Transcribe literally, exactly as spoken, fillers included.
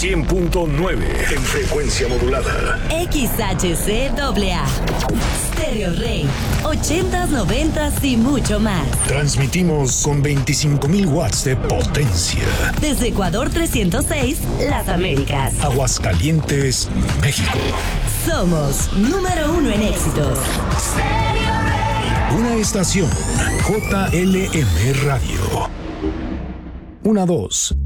cien punto nueve en frecuencia modulada. X H C A A. Stereo Rey. ochentas, noventas y mucho más. Transmitimos con veinticinco mil watts de potencia. Desde Ecuador trescientos seis, Las Américas. Aguascalientes, México. Somos número uno en éxitos. Stereo Rey. Una estación J L M Radio. Una dos.